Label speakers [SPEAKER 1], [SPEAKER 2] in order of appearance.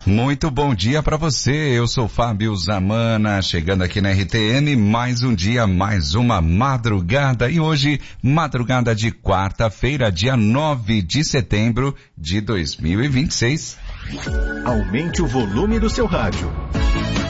[SPEAKER 1] Muito bom dia para você, eu sou Fábio Zamana, chegando aqui na RTM, mais um dia, mais uma madrugada, e hoje, madrugada de quarta-feira, dia 9 de setembro de 2026.
[SPEAKER 2] Aumente o volume do seu rádio.